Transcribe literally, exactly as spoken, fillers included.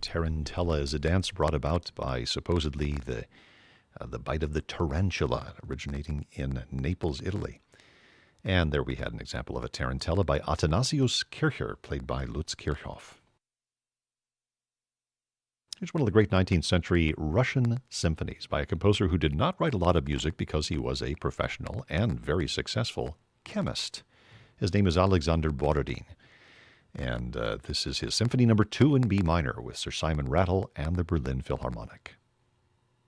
Tarantella is a dance brought about by supposedly the uh, the bite of the tarantula, originating in Naples, Italy. And there we had an example of a tarantella by Athanasius Kircher, played by Lutz Kirchhoff. Here's one of the great nineteenth century Russian symphonies by a composer who did not write a lot of music because he was a professional and very successful chemist. His name is Alexander Borodin. And uh, this is his Symphony Number Two in B minor with Sir Simon Rattle and the Berlin Philharmonic.